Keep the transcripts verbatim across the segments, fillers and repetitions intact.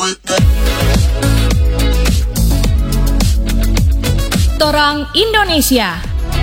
Torang Indonesia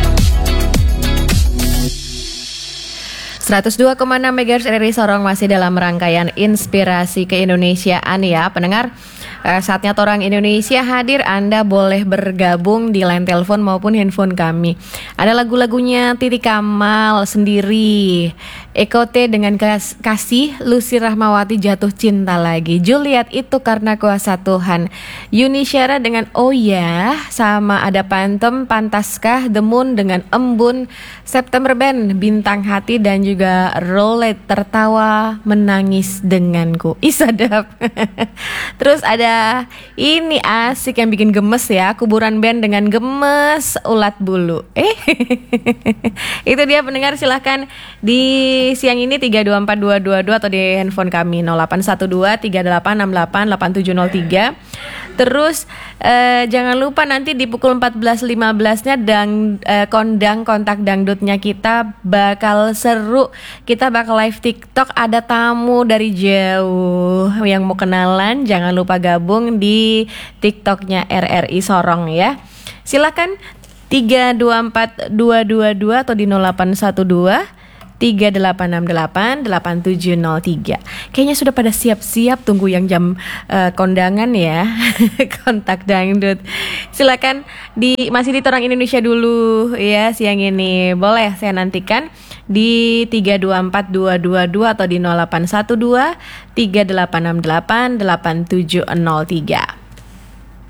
seratus dua koma enam megahertz R R I Sorong masih dalam rangkaian Inspirasi Keindonesiaan ya pendengar. Eh, saatnya Torang Indonesia hadir, Anda boleh bergabung di line telepon maupun handphone kami. Ada lagu-lagunya Titi Kamal Sendiri, Eko T dengan kas- Kasih, Lucy Rahmawati Jatuh Cinta Lagi, Juliet Itu Karena Kuasa Tuhan, Yuni Syara dengan Oh Ya, sama ada Pantem, Pantaskah, The Moon dengan Embun, September Band, Bintang Hati, dan juga Rolet Tertawa Menangis Denganku. Ih sadap. Terus ada ini asik yang bikin gemes ya, Kuburan Band dengan Gemes Ulat Bulu. Eh itu dia pendengar, silahkan di siang ini tiga dua empat dua dua dua atau di handphone kami nol delapan satu dua tiga delapan enam delapan delapan tujuh nol tiga. Terus eh, jangan lupa nanti di pukul empat belas lima belas-nya dang, eh, kondang kontak dangdutnya kita bakal seru. Kita bakal live TikTok, ada tamu dari jauh. Yang mau kenalan jangan lupa gabung di TikToknya R R I Sorong ya. Silakan tiga dua empat dua dua dua atau di nol delapan satu dua tiga delapan enam delapan delapan tujuh nol tiga. Kayaknya sudah pada siap-siap tunggu yang jam uh, kondangan ya. Kontak dangdut. Silakan di masih di Torang Indonesia dulu ya siang ini. Boleh saya nantikan di tiga dua empat dua dua dua atau di nol delapan satu dua tiga delapan enam delapan delapan tujuh nol tiga.